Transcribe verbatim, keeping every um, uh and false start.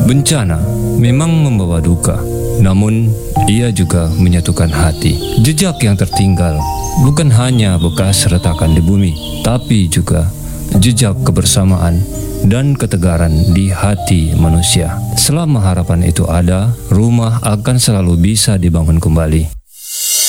Bencana memang membawa duka, namun ia juga menyatukan hati. Jejak yang tertinggal bukan hanya bekas retakan di bumi, tapi juga jejak kebersamaan dan ketegaran di hati manusia. Selama harapan itu ada, rumah akan selalu bisa dibangun kembali.